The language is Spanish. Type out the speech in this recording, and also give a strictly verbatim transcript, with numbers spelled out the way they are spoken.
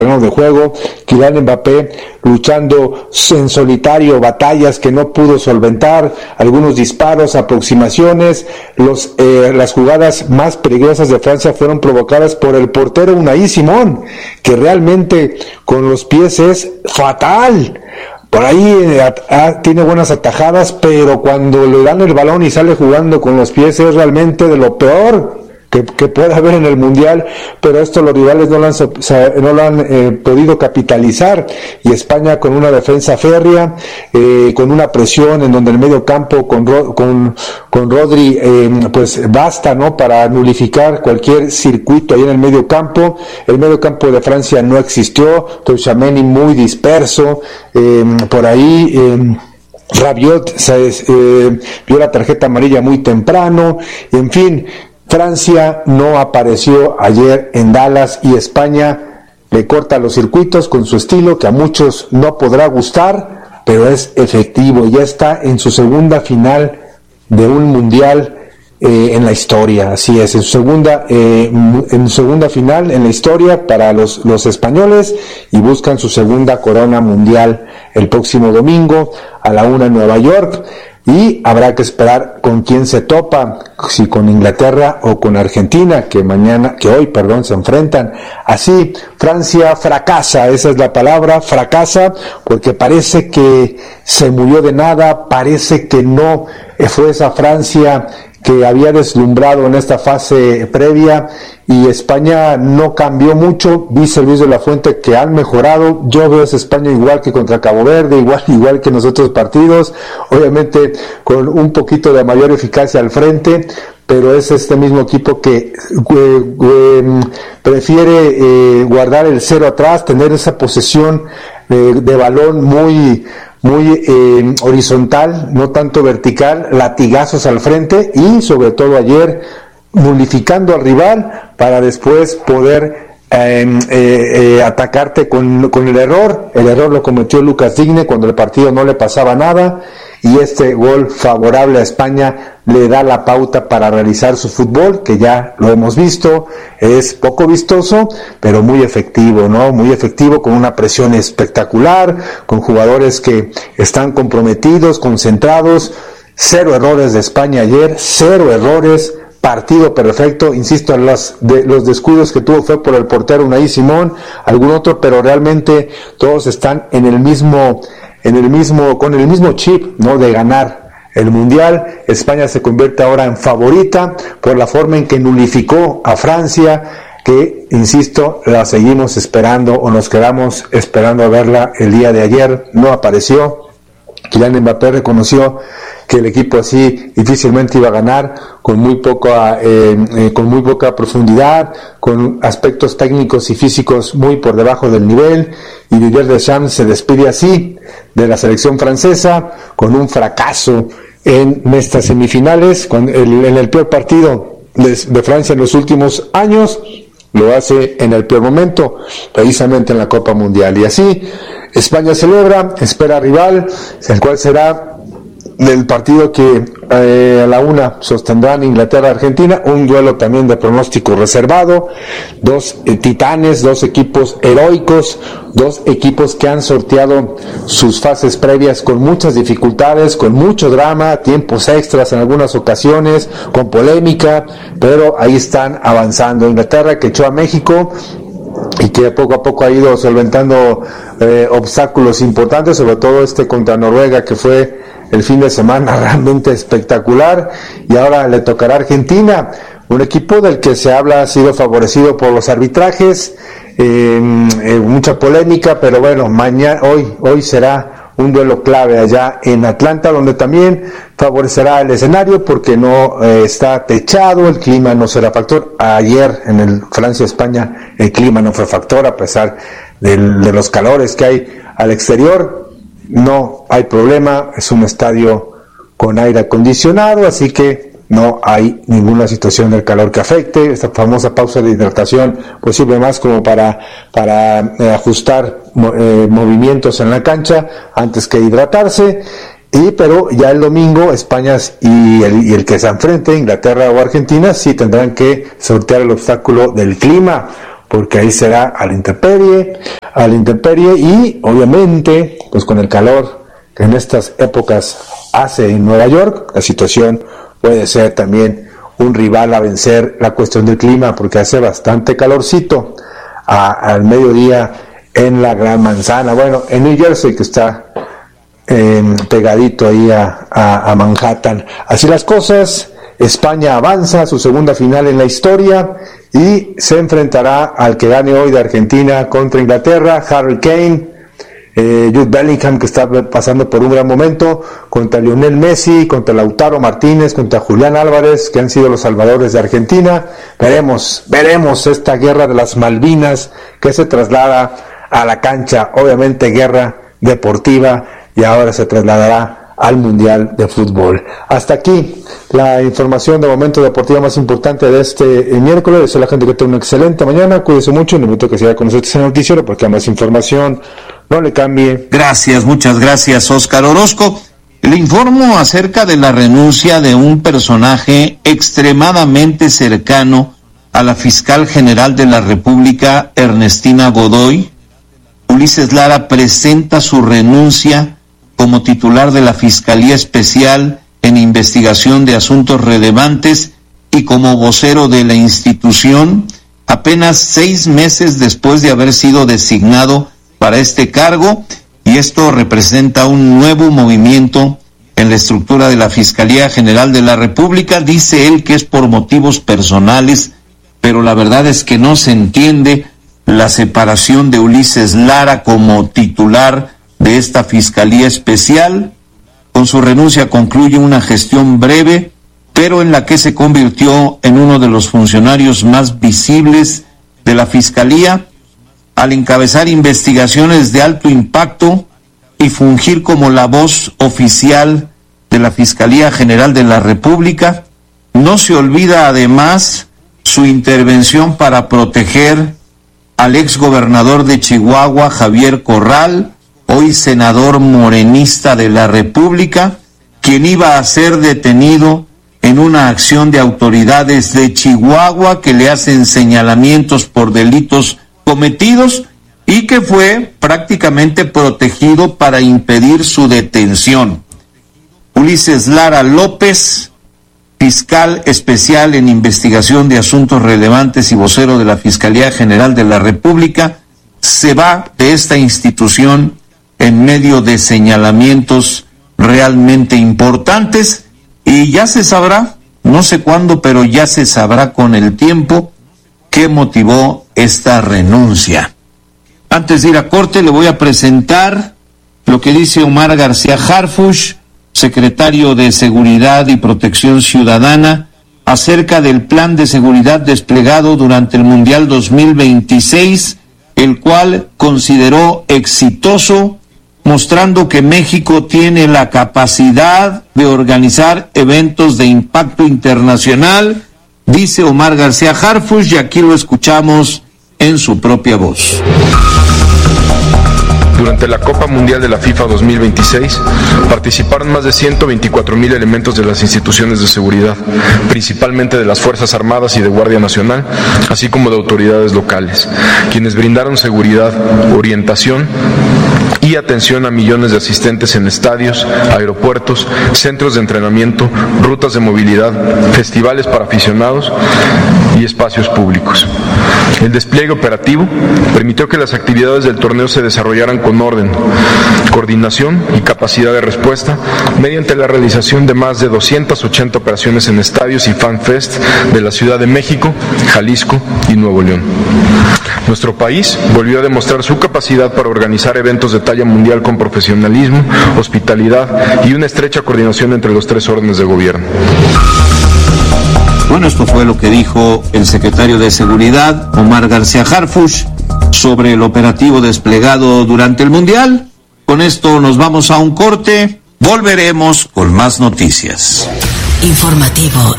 de juego, Kylian Mbappé luchando en solitario, batallas que no pudo solventar, algunos disparos, aproximaciones, los, eh, las jugadas más peligrosas de Francia fueron provocadas por el portero Unai Simón, que realmente con los pies es fatal. Por ahí eh, a, tiene buenas atajadas, pero cuando le dan el balón y sale jugando con los pies es realmente de lo peor que, que pueda haber en el Mundial, pero esto los rivales no lo han, no lo han eh, podido capitalizar, y España con una defensa férrea, eh, con una presión en donde el medio campo con, con, con Rodri eh, pues basta, ¿no?, para nulificar cualquier circuito ahí en el medio campo. El medio campo de Francia no existió, Tchouaméni muy disperso, eh, por ahí eh, Rabiot se, eh, vio la tarjeta amarilla muy temprano, en fin. Francia no apareció ayer en Dallas y España le corta los circuitos con su estilo que a muchos no podrá gustar, pero es efectivo. Ya está en su segunda final de un mundial eh, en la historia, así es, en su segunda eh, en su segunda final en la historia para los, los españoles, y buscan su segunda corona mundial el próximo domingo a la una en Nueva York. Y habrá que esperar con quién se topa, si con Inglaterra o con Argentina, que mañana, que hoy, perdón, se enfrentan. Así, Francia fracasa, esa es la palabra, fracasa, porque parece que se murió de nada, parece que no fue esa Francia que había deslumbrado en esta fase previa, y España no cambió mucho. Dice Luis de la Fuente que han mejorado. Yo veo a esa España igual que contra Cabo Verde, igual, igual que en los otros partidos, obviamente con un poquito de mayor eficacia al frente, pero es este mismo equipo que eh, eh, prefiere eh, guardar el cero atrás, tener esa posesión eh, de balón muy muy eh, horizontal, no tanto vertical, latigazos al frente, y sobre todo ayer nulificando al rival para después poder eh, eh, eh, atacarte con, con el error. El error lo cometió Lucas Digne cuando el partido no le pasaba nada, y este gol favorable a España le da la pauta para realizar su fútbol, que ya lo hemos visto, es poco vistoso, pero muy efectivo, ¿no? Muy efectivo, con una presión espectacular, con jugadores que están comprometidos, concentrados. Cero errores de España ayer, cero errores, partido perfecto. Insisto, los, de, los descuidos que tuvo fue por el portero Unai Simón, algún otro, pero realmente todos están en el mismo, en el mismo, con el mismo chip, ¿no?, de ganar el Mundial. España se convierte ahora en favorita por la forma en que nulificó a Francia, que, insisto, la seguimos esperando, o nos quedamos esperando a verla el día de ayer. No apareció. Kylian Mbappé reconoció que el equipo así difícilmente iba a ganar, con muy poca, eh, eh, con muy poca profundidad, con aspectos técnicos y físicos muy por debajo del nivel, y Didier Deschamps se despide así de la selección francesa con un fracaso en estas semifinales, con el, en el peor partido de, de Francia en los últimos años. Lo hace en el peor momento, precisamente en la Copa Mundial. Y así España celebra, espera rival, el cual será del partido que eh, a la una sostendrán Inglaterra-Argentina, un duelo también de pronóstico reservado, dos eh, titanes, dos equipos heroicos, dos equipos que han sorteado sus fases previas con muchas dificultades, con mucho drama, tiempos extras en algunas ocasiones, con polémica, pero ahí están avanzando. Inglaterra, que echó a México y que poco a poco ha ido solventando eh, obstáculos importantes, sobre todo este contra Noruega, que fue el fin de semana realmente espectacular, y ahora le tocará a Argentina, un equipo del que se habla ha sido favorecido por los arbitrajes, eh, eh, mucha polémica, pero bueno, mañana, hoy, hoy será un duelo clave allá en Atlanta, donde también favorecerá el escenario porque no eh, está techado, el clima no será factor. Ayer en el Francia-España el clima no fue factor, a pesar del, de los calores que hay al exterior. No hay problema, es un estadio con aire acondicionado, así que no hay ninguna situación del calor que afecte. Esta famosa pausa de hidratación pues sirve más como para, para eh, ajustar eh, movimientos en la cancha antes que hidratarse. Y pero ya el domingo España y el, y el que se enfrente, Inglaterra o Argentina, sí tendrán que sortear el obstáculo del clima, porque ahí será a la intemperie, a la intemperie y obviamente, pues con el calor que en estas épocas hace en Nueva York, la situación puede ser también un rival a vencer la cuestión del clima, porque hace bastante calorcito a, al mediodía en la Gran Manzana, bueno, en New Jersey, que está eh, pegadito ahí a, a, a Manhattan. Así las cosas, España avanza a su segunda final en la historia y se enfrentará al que gane hoy de Argentina contra Inglaterra, Harry Kane, eh, Jude Bellingham, que está pasando por un gran momento, contra Lionel Messi, contra Lautaro Martínez, contra Julián Álvarez, que han sido los salvadores de Argentina. Veremos, veremos esta guerra de las Malvinas que se traslada a la cancha, obviamente guerra deportiva, y ahora se trasladará al Mundial de Fútbol. Hasta aquí la información de momento deportiva más importante de este miércoles. Deseo a la gente que tenga una excelente mañana, cuídese mucho, le invito a que siga con nosotros en el noticiero porque hay más información, no le cambie. Gracias, muchas gracias, Óscar Orozco. Le informo acerca de la renuncia de un personaje extremadamente cercano a la fiscal general de la República, Ernestina Godoy. Ulises Lara presenta su renuncia como titular de la Fiscalía Especial en Investigación de Asuntos Relevantes y como vocero de la institución, apenas seis meses después de haber sido designado para este cargo, y esto representa un nuevo movimiento en la estructura de la Fiscalía General de la República. Dice él que es por motivos personales, pero la verdad es que no se entiende la separación de Ulises Lara como titular de esta Fiscalía Especial. Con su renuncia concluye una gestión breve, pero en la que se convirtió en uno de los funcionarios más visibles de la Fiscalía, al encabezar investigaciones de alto impacto y fungir como la voz oficial de la Fiscalía General de la República. No se olvida además su intervención para proteger al exgobernador de Chihuahua, Javier Corral, hoy senador morenista de la República, quien iba a ser detenido en una acción de autoridades de Chihuahua que le hacen señalamientos por delitos cometidos y que fue prácticamente protegido para impedir su detención. Ulises Lara López, fiscal especial en investigación de asuntos relevantes y vocero de la Fiscalía General de la República, se va de esta institución en medio de señalamientos realmente importantes, y ya se sabrá, no sé cuándo, pero ya se sabrá con el tiempo qué motivó esta renuncia. Antes de ir a corte, le voy a presentar lo que dice Omar García Harfuch, secretario de Seguridad y Protección Ciudadana, acerca del plan de seguridad desplegado durante el Mundial dos mil veintiséis, el cual consideró exitoso, mostrando que México tiene la capacidad de organizar eventos de impacto internacional, dice Omar García Harfuch, y aquí lo escuchamos en su propia voz. Durante la Copa Mundial de la FIFA dos mil veintiséis participaron más de ciento veinticuatro mil elementos de las instituciones de seguridad, principalmente de las Fuerzas Armadas y de Guardia Nacional, así como de autoridades locales, quienes brindaron seguridad, orientación y atención a millones de asistentes en estadios, aeropuertos, centros de entrenamiento, rutas de movilidad, festivales para aficionados y espacios públicos. El despliegue operativo permitió que las actividades del torneo se desarrollaran con orden, coordinación y capacidad de respuesta mediante la realización de más de doscientas ochenta operaciones en estadios y fanfest de la Ciudad de México, Jalisco y Nuevo León. Nuestro país volvió a demostrar su capacidad para organizar eventos de talla mundial con profesionalismo, hospitalidad y una estrecha coordinación entre los tres órdenes de gobierno. Bueno, esto fue lo que dijo el secretario de Seguridad, Omar García Harfuch, sobre el operativo desplegado durante el Mundial. Con esto nos vamos a un corte, volveremos con más noticias. Informativo